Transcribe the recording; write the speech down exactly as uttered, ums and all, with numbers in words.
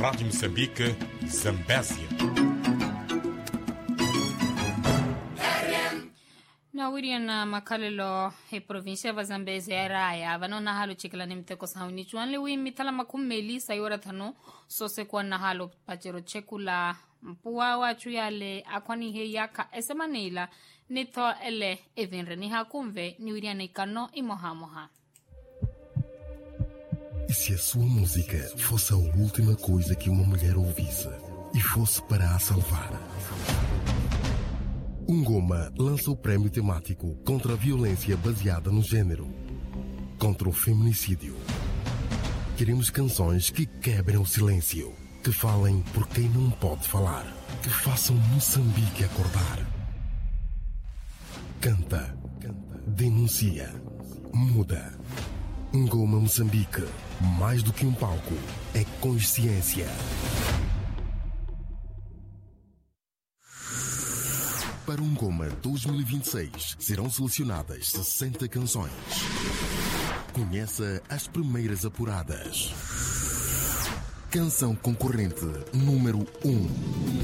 Rádio Moçambique, Zambésia. Na wiri na makalelo he provincia va Zambésia era ya vano na halo chikla ni mteko sa huni chuanle wi mitala makumeli sayora thano sose kwa na halo pachero chekula mpua wa chuyale akwani he yaka esemanila nito ele evenre ni hakumve ni wiri na ikano imohamoha. E se a sua música fosse a última coisa que uma mulher ouvisse e fosse para a salvar? Ungoma lança o prémio temático contra a violência baseada no gênero, contra o feminicídio. Queremos canções que quebrem o silêncio, que falem por quem não pode falar, que façam Moçambique acordar. Canta, denuncia, muda. Ungoma Moçambique, mais do que um palco, é consciência. Para o Ungoma dois mil e vinte e seis, serão selecionadas sessenta canções. Conheça as primeiras apuradas. Canção concorrente número um.